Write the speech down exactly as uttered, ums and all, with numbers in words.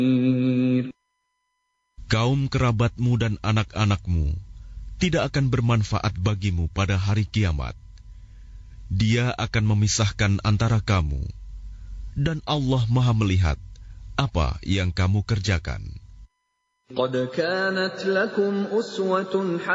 Kaum kerabatmu dan anak-anakmu tidak akan bermanfaat bagimu pada hari kiamat. Dia akan memisahkan antara kamu, dan Allah Maha melihat apa yang kamu kerjakan. قد كانت لكم أسوة